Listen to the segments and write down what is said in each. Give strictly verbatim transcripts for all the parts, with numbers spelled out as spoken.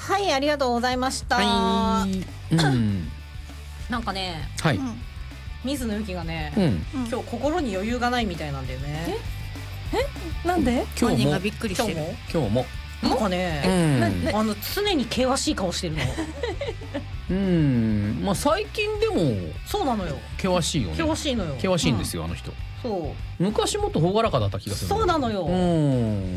はい、ありがとうございました。 はい、うん、 なんかね、 はい、 水野ゆきがね、 うん、 今日心に余裕がないみたいなんだよね。 ええなんで？ 今日もがびっくりしてる。 今日もなんかね、うん、あの常に険しい顔してるの。 うん、まあ最近でもそうなのよ。 険しいよね。 険しいのよ。 険しいんですよ、うん、あの人。 そう。 昔もっと朗らかだった気がする。 そうなのよ。 うん。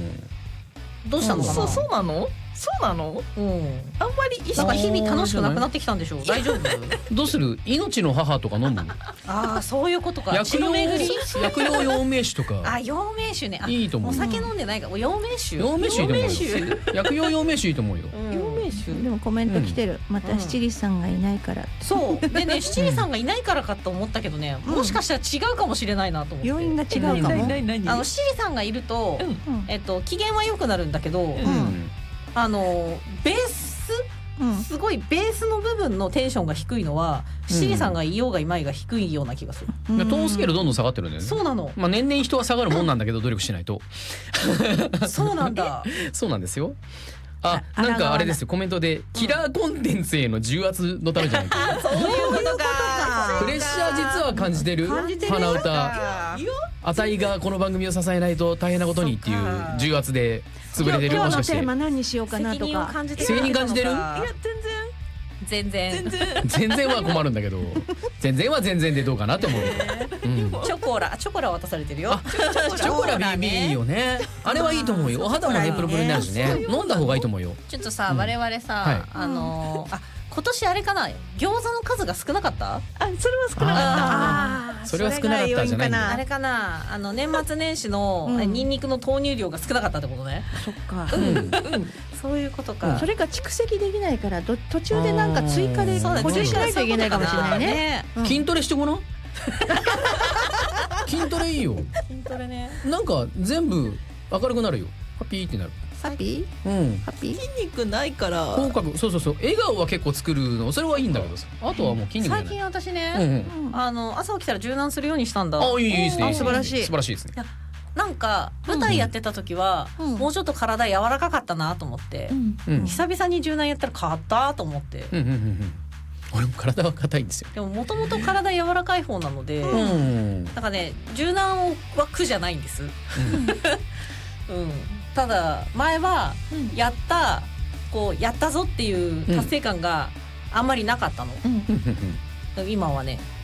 どうしたのかな。 そうそうなの？そうなの？うん。あんまりなんか日々楽しくなくなってきたんでしょう。大丈夫？ どうする？命の母とか飲む？ ああ、そういうことか。 薬用薬用陽明酒とか。 あ、陽明酒ね。 いいと思う。 お酒飲んでないから陽明酒。 陽明酒いいと思うよ。薬用陽明酒いいと思うよ。 陽明酒。 でもコメント来てる。また七里さんがいないから。 そうでね、七里さんがいないからかと思ったけどね、もしかしたら違うかもしれないなと思って。 要因が違うかも。 あの七里さんがいると、えっと機嫌は良くなるんだけど。あのベース、うん、すごいベースの部分のテンションが低いのは、うん、七里さんがいようがいまいが低いような気がする。 トーンスケールどんどん下がってるんだよね。 そうなの。 まあ年々人は下がるもんなんだけど努力しないと。 そうなんだ。 そうなんですよ。あ、なんかあれですよ、コメントでキラーコンテンツへの重圧のためじゃないか。 そういうことか。 プレッシャー実は感じてる。鼻歌。あたいがこの番組を支えないと大変なことにっていう重圧で潰れてる。 今日のテーマ何にしようかなとか。 責任感じてる？いや全然。 全然。 全然は困るんだけど、全然は全然でどうかなって思う。 チョコラ、チョコラ渡されてるよ。 チョコラビービーいいよね。あれはいいと思うよ。お肌もねプルプルになるしね。飲んだ方がいいと思うよ。 ちょっとさ、我々さ、あのあ今年あれかな、餃子の数が少なかった？ あ、それは少なかった。 それは少なかったじゃないんだ。 あれかな、あの年末年始のニンニクの投入量が少なかったってことね。 そっか。 そういうことか。 それが蓄積できないから途中でなんか追加で補充しないといけないかもしれないね。 筋トレしてごらん。筋トレいいよ。 筋トレね。 なんか全部明るくなるよ。ハッピーってなる。 ハッピー？うん。 ハッピー？ 筋肉ないから。 口角、そうそうそう。笑顔は結構作るの、それはいいんだけどさ。あとはもう筋肉じゃない。 最近私ね、あの朝起きたら柔軟するようにしたんだ。 あ、いいですね。 素晴らしい。 素晴らしいですね。 なんか舞台やってた時はもうちょっと体柔らかかったなと思って、久々に柔軟やったら変わったと思って。 俺も体は硬いんですよ。 でももともと体柔らかい方なので、なんかね、柔軟は苦じゃないんです。うん。ただ前はやったこうやったぞっていう達成感があんまりなかったの。今はね、